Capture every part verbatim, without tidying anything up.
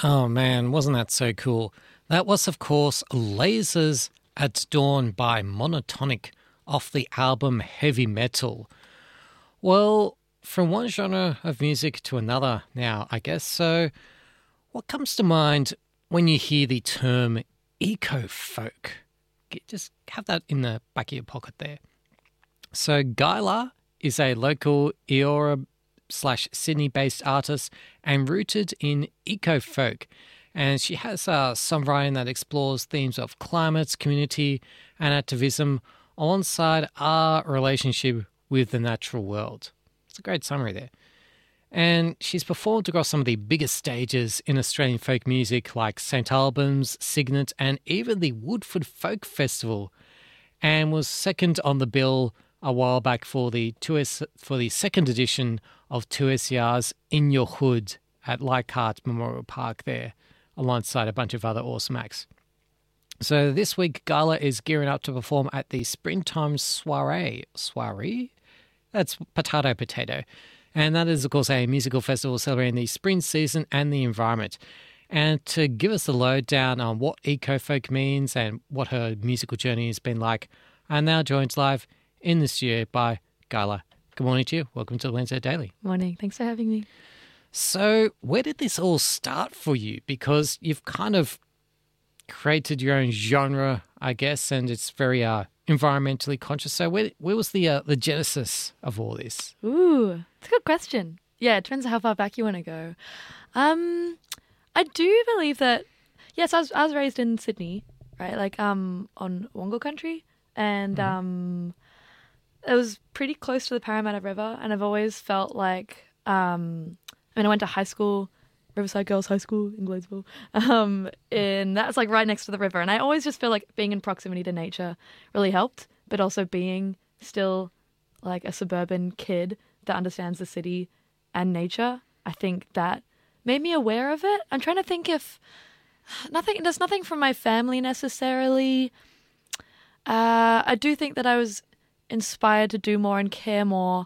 Oh man, wasn't that so cool? That was, of course, Lasers at Dawn by Monotonic off the album Heavy Metal. Well, from one genre of music to another now, I guess. So, what comes to mind when you hear the term eco-folk? Just have that in the back of your pocket there. So, Gyla is a local Eora slash Sydney-based artist and rooted in eco-folk. And she has a songwriting that explores themes of climate, community, and activism alongside our relationship with the natural world. It's a great summary there. And she's performed across some of the biggest stages in Australian folk music like Saint Albans, Signet, and even the Woodford Folk Festival, and was second on the bill a while back for the two S, for the second edition of two S E R's In Your Hood at Leichhardt Memorial Park there, alongside a bunch of other awesome acts. So this week, Gyla is gearing up to perform at the Springtime Soiree. Soiree? That's potato, potato. And that is, of course, a musical festival celebrating the spring season and the environment. And to give us the lowdown on what eco-folk means and what her musical journey has been like, I'm now joined live in the studio by Gyla. Good morning to you. Welcome to the Wednesday Daily. Morning. Thanks for having me. So where did this all start for you? Because you've kind of created your own genre, I guess, and it's very uh, environmentally conscious. So where where was the uh, the genesis of all this? Ooh, it's a good question. Yeah, it depends how far back you want to go. Um, I do believe that, yes, I was, I was raised in Sydney, right, like um on Wongal country, and mm-hmm. um it was pretty close to the Parramatta River, and I've always felt like, um, I mean, I went to high school, Riverside Girls High School in Gladesville, um, and that's like right next to the river, and I always just feel like being in proximity to nature really helped, but also being still like a suburban kid that understands the city and nature, I think that made me aware of it. I'm trying to think if nothing, there's nothing from my family necessarily. Uh, I do think that I was inspired to do more and care more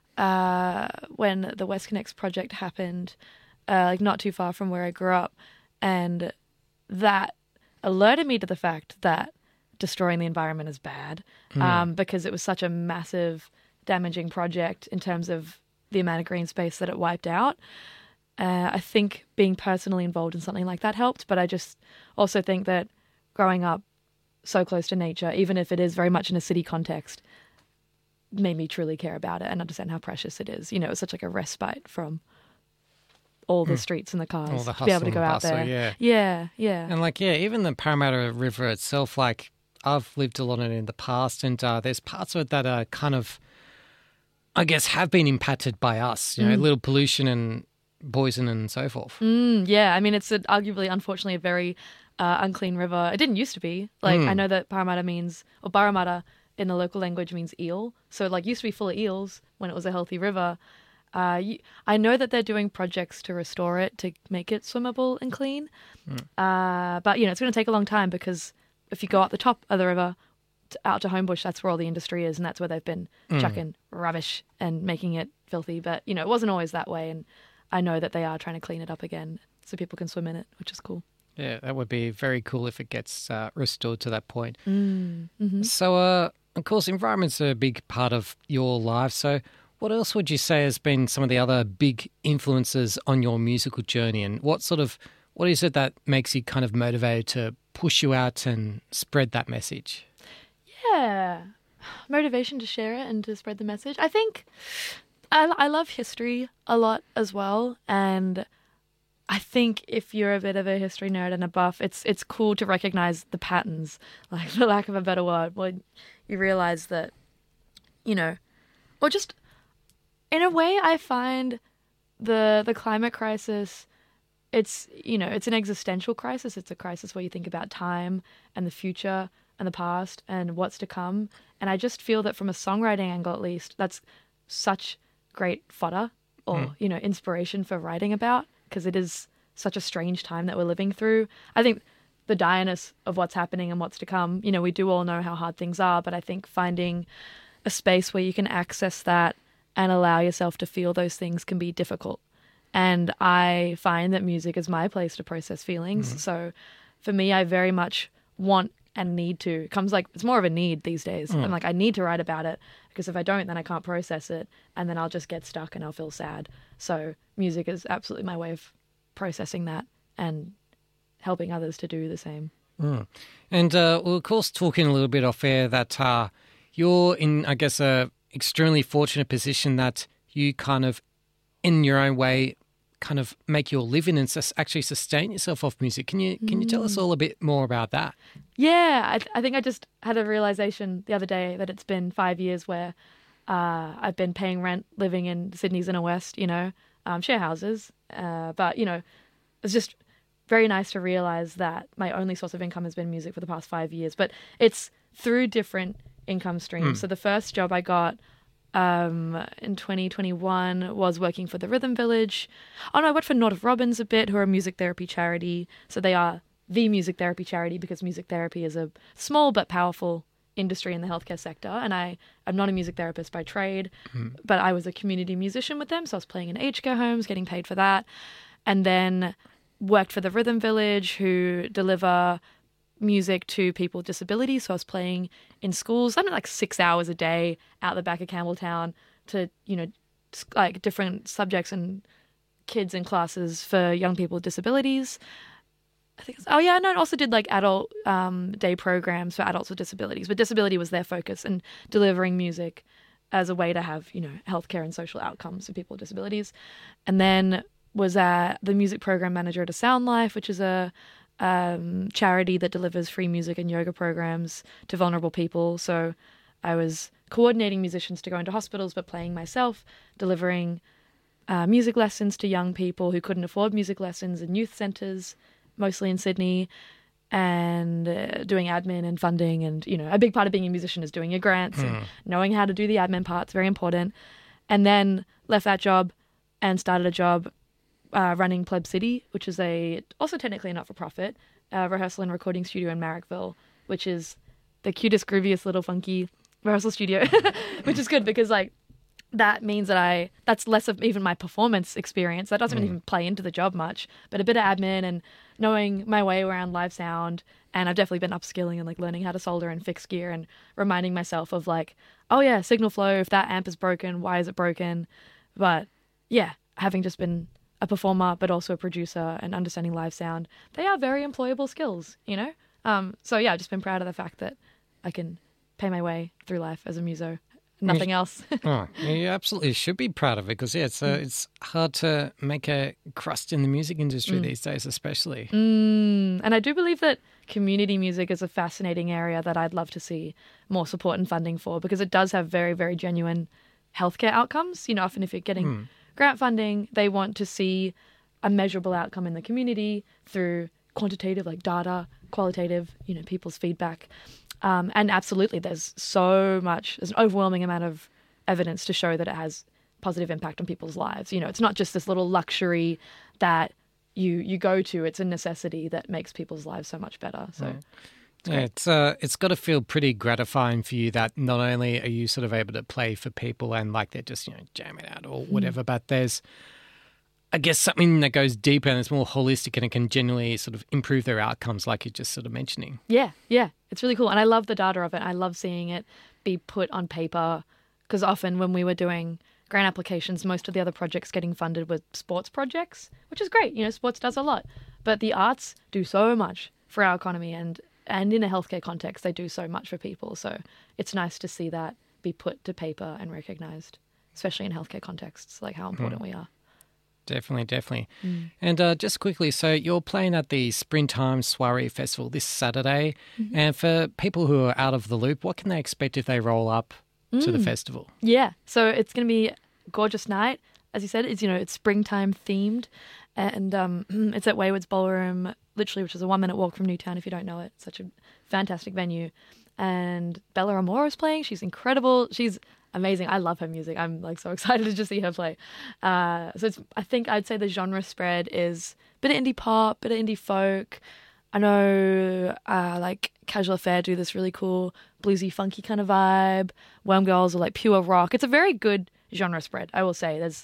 uh, when the WestConnex project happened, uh, like not too far from where I grew up, and that alerted me to the fact that destroying the environment is bad, mm. um, because it was such a massive, damaging project in terms of the amount of green space that it wiped out. Uh, I think being personally involved in something like that helped, but I just also think that growing up so close to nature, even if it is very much in a city context, made me truly care about it and understand how precious it is. You know, it was such like a respite from all the mm. streets and the cars, all the to be able to go out bustle, there. Yeah. yeah, yeah. And like, yeah, even the Parramatta River itself, like I've lived a lot in it in the past, and uh, there's parts of it that are kind of, I guess, have been impacted by us, you know, mm. little pollution and poison and so forth. Mm, yeah, I mean, it's a, arguably, unfortunately, a very uh, unclean river. It didn't used to be. Like, mm. I know that Parramatta means, or Parramatta in the local language means eel. So, like, used to be full of eels when it was a healthy river. Uh, you, I know that they're doing projects to restore it, to make it swimmable and clean. Mm. Uh, but, you know, it's going to take a long time because if you go up the top of the river, to, out to Homebush, that's where all the industry is, and that's where they've been mm. chucking rubbish and making it filthy. But, you know, it wasn't always that way, and I know that they are trying to clean it up again so people can swim in it, which is cool. Yeah, that would be very cool if it gets uh, restored to that point. Mm. Mm-hmm. So, uh, of course, environment's a big part of your life. So what else would you say has been some of the other big influences on your musical journey, and what sort of, what is it that makes you kind of motivated to push you out and spread that message? Yeah, motivation to share it and to spread the message. I think I, I love history a lot as well, and I think if you're a bit of a history nerd and a buff, it's it's cool to recognize the patterns, like for lack of a better word, when you realize that, you know, or just in a way, I find the the climate crisis, it's, you know, it's an existential crisis. It's a crisis where you think about time and the future and the past and what's to come. And I just feel that from a songwriting angle, at least, that's such great fodder or, mm. you know, inspiration for writing about, because it is such a strange time that we're living through. I think the direness of what's happening and what's to come, you know, we do all know how hard things are, but I think finding a space where you can access that and allow yourself to feel those things can be difficult. And I find that music is my place to process feelings. Mm-hmm. So for me, I very much want and need to. It comes like, it's more of a need these days. Mm. I'm like, I need to write about it because if I don't, then I can't process it. And then I'll just get stuck and I'll feel sad. So music is absolutely my way of processing that and helping others to do the same. Mm. And uh, we'll, of course, talking a little bit off air that uh, you're in, I guess, a extremely fortunate position that you kind of, in your own way, kind of make your living and sus- actually sustain yourself off music. Can you can you tell us all a bit more about that? Yeah, I, th- I think I just had a realization the other day that it's been five years where uh, I've been paying rent, living in Sydney's inner west, you know, um, share houses. Uh, but, you know, it's just very nice to realize that my only source of income has been music for the past five years. But it's through different income streams. Mm. So the first job I got Um, in twenty twenty-one was working for the Rhythm Village. Oh no, I worked for North Robbins a bit, who are a music therapy charity. So they are the music therapy charity because music therapy is a small but powerful industry in the healthcare sector. And I, I'm not a music therapist by trade, mm. but I was a community musician with them. So I was playing in aged care homes, getting paid for that. And then worked for the Rhythm Village, who deliver music to people with disabilities. So I was playing in schools, I don't know, like six hours a day out the back of Campbelltown to, you know, like different subjects and kids in classes for young people with disabilities. I think, oh yeah, no, I also did like adult um, day programs for adults with disabilities, but disability was their focus and delivering music as a way to have, you know, healthcare and social outcomes for people with disabilities. And then was at the music program manager at A Sound Life, which is a um, charity that delivers free music and yoga programs to vulnerable people. So I was coordinating musicians to go into hospitals, but playing myself, delivering uh, music lessons to young people who couldn't afford music lessons in youth centres, mostly in Sydney, and uh, doing admin and funding. And, you know, a big part of being a musician is doing your grants mm. and knowing how to do the admin part. It's very important. And then left that job and started a job uh, running Pleb City, which is a also technically a not-for-profit uh, rehearsal and recording studio in Marrickville, which is the cutest, grooviest little funky rehearsal studio, which is good because, like, that means that I, that's less of even my performance experience. That doesn't mm. even play into the job much, but a bit of admin and knowing my way around live sound. And I've definitely been upskilling and like learning how to solder and fix gear and reminding myself of like, oh yeah, signal flow, if that amp is broken, why is it broken? But yeah, having just been a performer, but also a producer and understanding live sound, they are very employable skills, you know? Um, so yeah, I've just been proud of the fact that I can pay my way through life as a muso. Nothing else. Oh, you absolutely should be proud of it because, yeah, it's, uh, mm. it's hard to make a crust in the music industry mm. these days, especially. Mm. And I do believe that community music is a fascinating area that I'd love to see more support and funding for because it does have very, very genuine healthcare outcomes. You know, often if you're getting mm. grant funding, they want to see a measurable outcome in the community through quantitative, like data, qualitative, you know, people's feedback. Um, and absolutely, there's so much, there's an overwhelming amount of evidence to show that it has positive impact on people's lives. You know, it's not just this little luxury that you you go to, it's a necessity that makes people's lives so much better. So mm. it's yeah, it's uh, it's got to feel pretty gratifying for you that not only are you sort of able to play for people and like they're just, you know, jam it out or whatever, mm. but there's, I guess, something that goes deeper and it's more holistic and it can genuinely sort of improve their outcomes like you're just sort of mentioning. Yeah, yeah. It's really cool. And I love the data of it. I love seeing it be put on paper because often when we were doing grant applications, most of the other projects getting funded were sports projects, which is great. You know, sports does a lot. But the arts do so much for our economy and, and in a healthcare context, they do so much for people. So it's nice to see that be put to paper and recognised, especially in healthcare contexts, like how important mm. we are. Definitely, definitely. Mm. And uh, just quickly, so you're playing at the Springtime Soiree Festival this Saturday. Mm-hmm. And for people who are out of the loop, what can they expect if they roll up mm. to the festival? Yeah, so it's going to be a gorgeous night. As you said, it's, you know, it's springtime themed. And um, it's at Wayward's Ballroom, literally, which is a one-minute walk from Newtown if you don't know it. It's such a fantastic venue. And Bella Amore is playing. She's incredible. She's amazing. I love her music. I'm like so excited to just see her play. Uh, so it's, I think I'd say the genre spread is a bit of indie pop, bit of indie folk. I know uh, like Casual Affair do this really cool bluesy, funky kind of vibe. Worm Girls are like pure rock. It's a very good genre spread, I will say. There's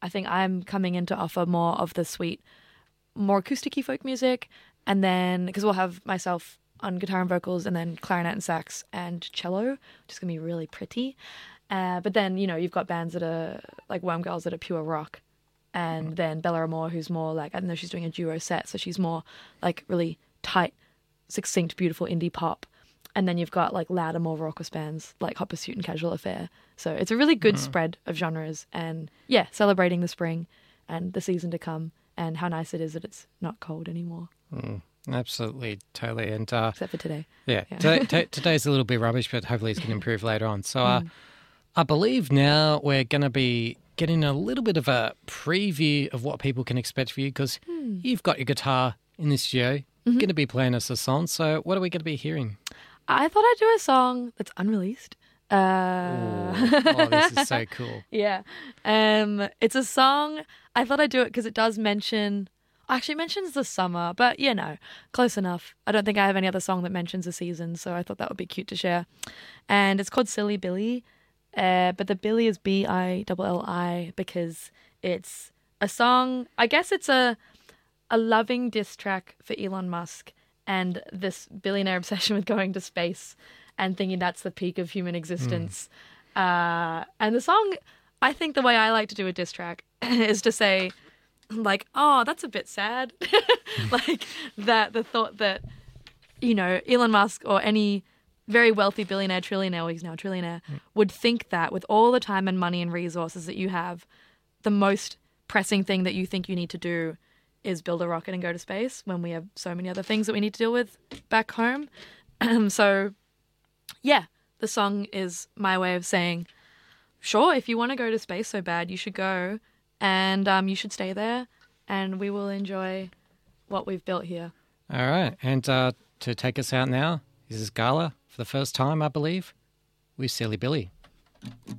I think I'm coming in to offer more of the sweet, more acoustic-y folk music. And then, because we'll have myself on guitar and vocals, and then clarinet and sax and cello, which is going to be really pretty. Uh, but then, you know, you've got bands that are like Worm Girls that are pure rock. And then Bella Amor, who's more like, I don't know, she's doing a duo set. So she's more like really tight, succinct, beautiful indie pop. And then you've got like louder, more raucous bands like Hot Pursuit and Casual Affair. So it's a really good mm. spread of genres. And yeah, celebrating the spring and the season to come and how nice it is that it's not cold anymore. Mm. Absolutely, totally. And uh, except for today. Yeah, yeah. today, t- today's a little bit rubbish, but hopefully it's going to improve later on. So uh, mm. I believe now we're going to be getting a little bit of a preview of what people can expect for you, because mm. you've got your guitar in the studio. Mm-hmm. You're going to be playing us a song. So what are we going to be hearing? I thought I'd do a song that's unreleased. Uh... oh, this is so cool. Yeah. Um, it's a song, I thought I'd do it because it does mention... Actually, it mentions the summer, but, you know, close enough. I don't think I have any other song that mentions the season, so I thought that would be cute to share. And it's called Silly Billy, uh, but the Billy is B I L L I because it's a song, I guess it's a a loving diss track for Elon Musk and this billionaire obsession with going to space and thinking that's the peak of human existence. Mm. Uh, and the song, I think the way I like to do a diss track is to say... like, oh, that's a bit sad. Like that, the thought that, you know, Elon Musk or any very wealthy billionaire, trillionaire, well, he's now a trillionaire, mm. would think that with all the time and money and resources that you have, the most pressing thing that you think you need to do is build a rocket and go to space when we have so many other things that we need to deal with back home. So, yeah, the song is my way of saying, sure, if you want to go to space so bad, you should go. And um, you should stay there, and we will enjoy what we've built here. All right. And uh, to take us out now, this is Gala for the first time, I believe, with Silly Billy.